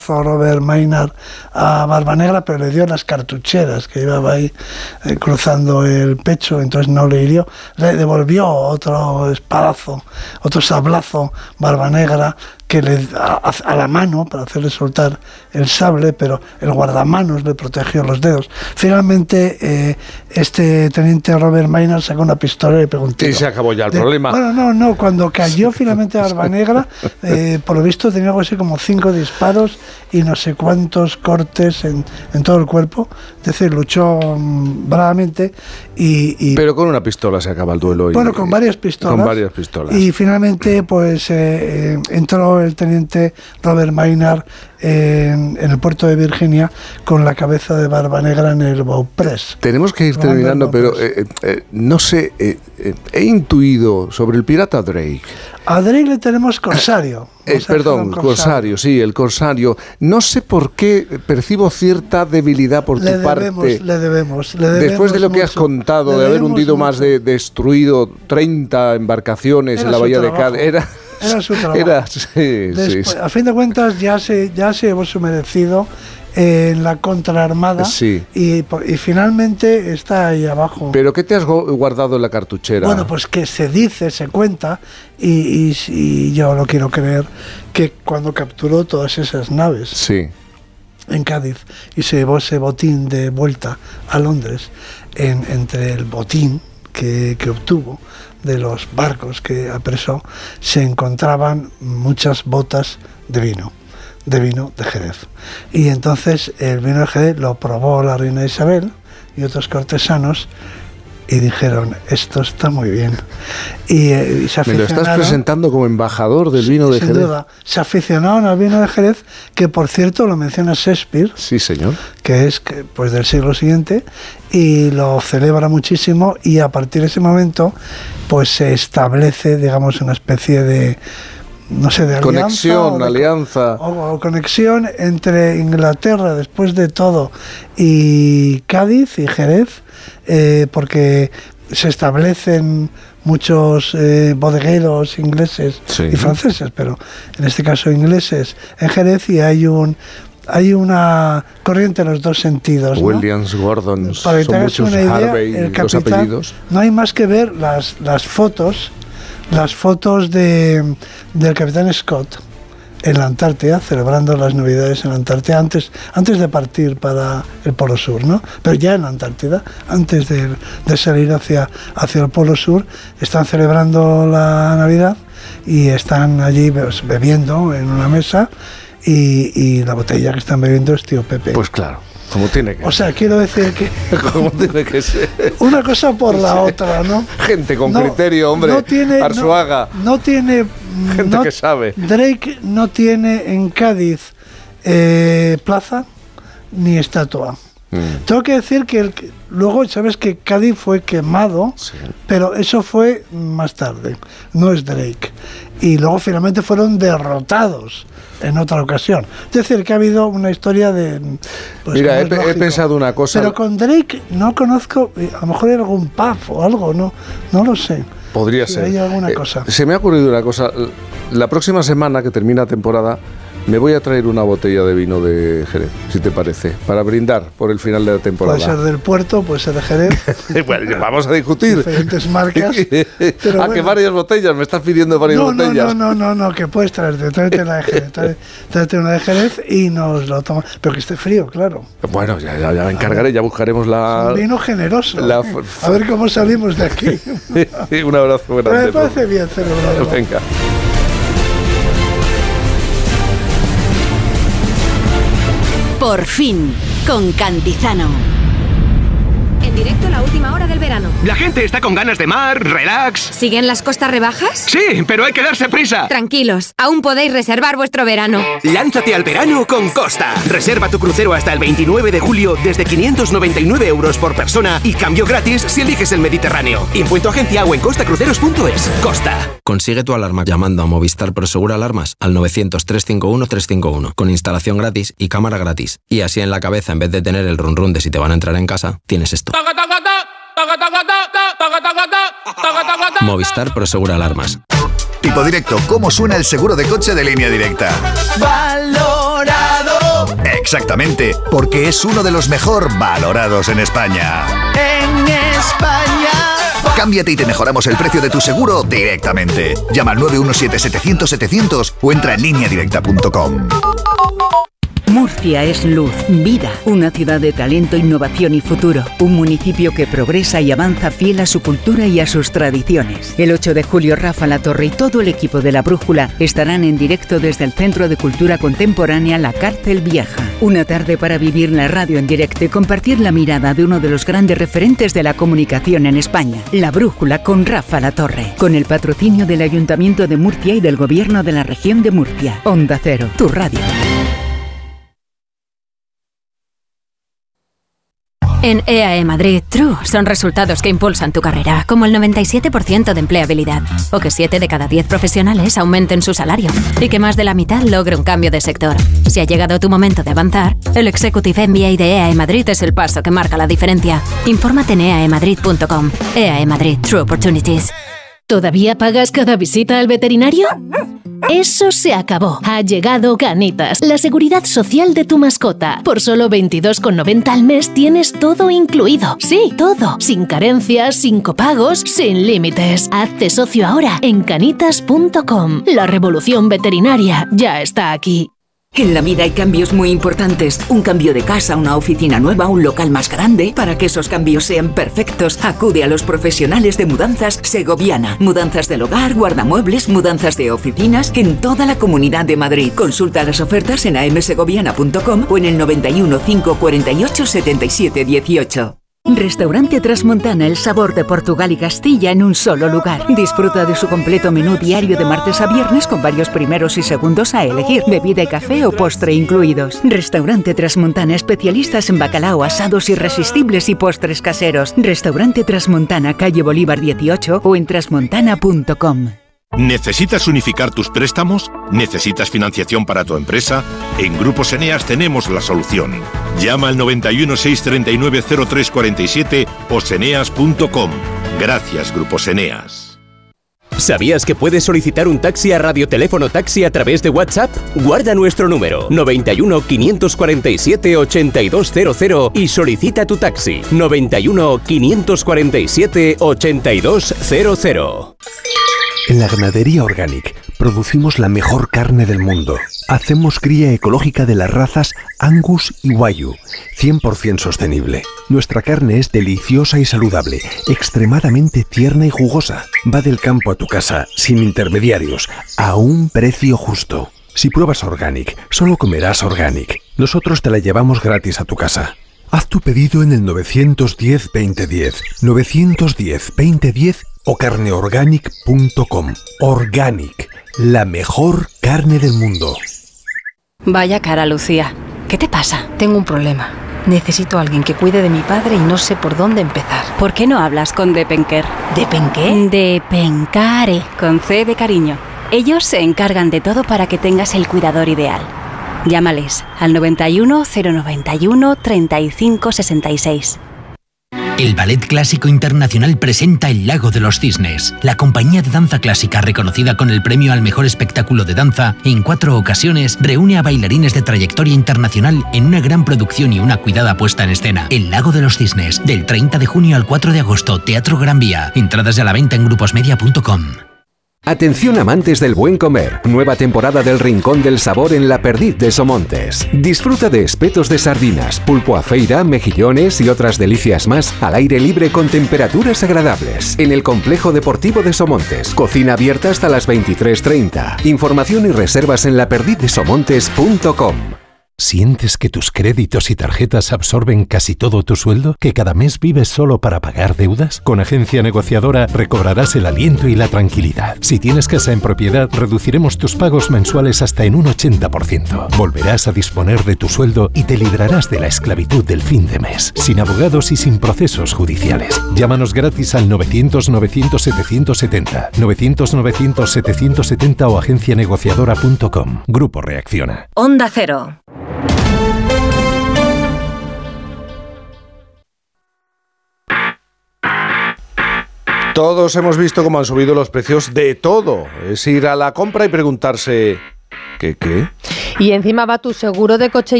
Robert Maynard a Barbanegra, pero le dio las cartucheras que llevaba ahí cruzando el pecho, entonces no le hirió. Le devolvió otro espadazo, otro sablazo Barbanegra que a la mano para hacerle soltar el sable, pero el guardamanos le protegió los dedos. Finalmente este teniente Robert Maynard sacó una pistola y le pegó un tiro. Y se acabó ya el problema. Bueno, no, cuando cayó finalmente Barbanegra, por lo visto tenía algo así como 5 disparos y no sé cuántos cortes en todo el cuerpo. Es decir, luchó bravamente y pero con una pistola se acaba el duelo. Bueno, con varias pistolas. Con varias pistolas. Y finalmente pues entró el teniente Robert Maynard en el puerto de Virginia con la cabeza de Barbanegra en el Beauprés. Tenemos que ir terminando, pero no sé, he intuido sobre el pirata Drake. A Drake le tenemos corsario. Corsario, sí, el corsario. No sé por qué percibo cierta debilidad por tu parte. Le debemos. Después de lo que has contado, de haber hundido más de destruido 30 embarcaciones en la bahía de Cádiz. Era su trabajo. Sí. A fin de cuentas ya se llevó su merecido en la contraarmada, sí. y finalmente está ahí abajo. ¿Pero qué te has guardado en la cartuchera? Bueno, pues que se cuenta, y yo lo quiero creer, que cuando capturó todas esas naves, sí, en Cádiz, y se llevó ese botín de vuelta a Londres, entre el botín que obtuvo de los barcos que apresó, se encontraban muchas botas de vino de Jerez. Y entonces el vino de Jerez lo probó la reina Isabel y otros cortesanos y dijeron, esto está muy bien. Y se aficionaron. Me lo estás presentando como embajador del vino de Jerez. Sin duda. Se aficionaron al vino de Jerez, que por cierto lo menciona Shakespeare. Sí, señor. Que es pues del siglo siguiente, y lo celebra muchísimo, y a partir de ese momento pues se establece, digamos, una especie de, no sé, de alianza o conexión entre Inglaterra, después de todo, y Cádiz y Jerez, porque se establecen muchos bodegueros ingleses, sí, y franceses, pero en este caso ingleses, en Jerez, y hay una corriente en los dos sentidos, ¿no? Williams, Gordon, para que te hagas muchos una idea, Harvey, el capitán, los apellidos. No hay más que ver las fotos del capitán Scott en la Antártida, celebrando las Navidades en la Antártida, antes de partir para el Polo Sur, ¿no? Pero ya en la Antártida, antes de salir hacia el Polo Sur, están celebrando la Navidad y están allí bebiendo en una mesa, y la botella que están bebiendo es Tío Pepe. Pues claro, como tiene que ser. O sea, quiero decir que como tiene que ser. Una cosa por la otra, ¿no? Gente con criterio, hombre. Arzuaga. No tiene gente que sabe. Drake no tiene en Cádiz plaza ni estatua. Tengo que decir que luego, sabes que Cádiz fue quemado, sí, pero eso fue más tarde, no es Drake. Y luego finalmente fueron derrotados en otra ocasión. Es decir, que ha habido una historia de... Pues, mira, he pensado una cosa. Pero con Drake no conozco, a lo mejor hay algún pub o algo, no lo sé. Podría ser. Hay alguna cosa. Se me ha ocurrido una cosa. La próxima semana que termina temporada, me voy a traer una botella de vino de Jerez, si te parece, para brindar por el final de la temporada. Puede ser del Puerto, puede ser de Jerez. Bueno, vamos a discutir. Diferentes marcas. Pero bueno. Que varias botellas, me estás pidiendo varias botellas. No, que puedes tráete la de Jerez. Tráete una de Jerez y nos lo tomamos. Pero que esté frío, claro. Bueno, ya me encargaré, ya buscaremos un vino generoso. A ver cómo salimos de aquí. Un abrazo grande. Me parece bien celebrarlo. Venga. Por fin, con Cantizano. En directo la última hora del verano. La gente está con ganas de mar, relax. ¿Siguen las costas rebajas? Sí, pero hay que darse prisa. Tranquilos, aún podéis reservar vuestro verano. Lánzate al verano con Costa. Reserva tu crucero hasta el 29 de julio desde 599 euros por persona y cambio gratis si eliges el Mediterráneo. Info en tu agencia o en costacruceros.es. Costa. Consigue tu alarma llamando a Movistar Prosegura Alarmas al 900-351-351 con instalación gratis y cámara gratis. Y así en la cabeza, en vez de tener el run run de si te van a entrar en casa, tienes esto. Movistar Prosegura Alarmas. Tipo directo, ¿cómo suena el seguro de coche de Línea Directa? Valorado. Exactamente, porque es uno de los mejor valorados en España. En España. Cámbiate y te mejoramos el precio de tu seguro directamente. Llama al 917-700-700 o entra en lineadirecta.com. Murcia es luz, vida, una ciudad de talento, innovación y futuro. Un municipio que progresa y avanza fiel a su cultura y a sus tradiciones. El 8 de julio, Rafa Latorre y todo el equipo de La Brújula estarán en directo desde el Centro de Cultura Contemporánea La Cárcel Vieja. Una tarde para vivir la radio en directo y compartir la mirada de uno de los grandes referentes de la comunicación en España. La Brújula con Rafa Latorre. Con el patrocinio del Ayuntamiento de Murcia y del Gobierno de la Región de Murcia. Onda Cero, tu radio. En EAE Madrid, True son resultados que impulsan tu carrera, como el 97% de empleabilidad, o que 7 de cada 10 profesionales aumenten su salario, y que más de la mitad logre un cambio de sector. Si ha llegado tu momento de avanzar, el Executive MBA de EAE Madrid es el paso que marca la diferencia. Infórmate en eaemadrid.com. EAE Madrid, True Opportunities. ¿Todavía pagas cada visita al veterinario? Eso se acabó. Ha llegado Canitas, la seguridad social de tu mascota. Por solo 22,90 al mes tienes todo incluido. Sí, todo. Sin carencias, sin copagos, sin límites. Hazte socio ahora en canitas.com. La revolución veterinaria ya está aquí. En la vida hay cambios muy importantes. Un cambio de casa, una oficina nueva, un local más grande. Para que esos cambios sean perfectos, acude a los profesionales de Mudanzas Segoviana. Mudanzas del hogar, guardamuebles, mudanzas de oficinas en toda la Comunidad de Madrid. Consulta las ofertas en amsegoviana.com o en el 91 548 77 18. Restaurante Trasmontana, el sabor de Portugal y Castilla en un solo lugar. Disfruta de su completo menú diario de martes a viernes con varios primeros y segundos a elegir, bebida y café o postre incluidos. Restaurante Trasmontana, especialistas en bacalao, asados irresistibles y postres caseros. Restaurante Trasmontana, calle Bolívar 18 o en trasmontana.com. ¿Necesitas unificar tus préstamos? ¿Necesitas financiación para tu empresa? En Grupos Eneas tenemos la solución. Llama al 91 639 0347 o seneas.com. Gracias, Grupos Eneas. ¿Sabías que puedes solicitar un taxi a Radioteléfono Taxi a través de WhatsApp? Guarda nuestro número 91 547 8200 y solicita tu taxi 91 547 8200. En la ganadería Organic producimos la mejor carne del mundo. Hacemos cría ecológica de las razas Angus y Wagyu, 100% sostenible. Nuestra carne es deliciosa y saludable, extremadamente tierna y jugosa. Va del campo a tu casa, sin intermediarios, a un precio justo. Si pruebas Organic, solo comerás Organic. Nosotros te la llevamos gratis a tu casa. Haz tu pedido en el 910-2010, 910-2010 o carneorganic.com. Organic, la mejor carne del mundo. Vaya cara, Lucía. ¿Qué te pasa? Tengo un problema. Necesito a alguien que cuide de mi padre y no sé por dónde empezar. ¿Por qué no hablas con Depenker? ¿Depenqué? Depencare, con C de cariño. Ellos se encargan de todo para que tengas el cuidador ideal. Llámales al 91 091 35 66. El Ballet Clásico Internacional presenta El Lago de los Cisnes. La compañía de danza clásica, reconocida con el premio al mejor espectáculo de danza, en 4 ocasiones reúne a bailarines de trayectoria internacional en una gran producción y una cuidada puesta en escena. El Lago de los Cisnes, del 30 de junio al 4 de agosto, Teatro Gran Vía. Entradas a la venta en gruposmedia.com. Atención amantes del buen comer, nueva temporada del Rincón del Sabor en La Perdiz de Somontes. Disfruta de espetos de sardinas, pulpo a feira, mejillones y otras delicias más al aire libre con temperaturas agradables. En el Complejo Deportivo de Somontes, cocina abierta hasta las 23:30. Información y reservas en laperdizdesomontes.com. ¿Sientes que tus créditos y tarjetas absorben casi todo tu sueldo? ¿Que cada mes vives solo para pagar deudas? Con Agencia Negociadora recobrarás el aliento y la tranquilidad. Si tienes casa en propiedad, reduciremos tus pagos mensuales hasta en un 80%. Volverás a disponer de tu sueldo y te librarás de la esclavitud del fin de mes, sin abogados y sin procesos judiciales. Llámanos gratis al 900-900-770, 900-900-770 o agencianegociadora.com. Grupo Reacciona. Onda Cero. Todos hemos visto cómo han subido los precios de todo. Es ir a la compra y preguntarse ¿qué? Y encima va tu seguro de coche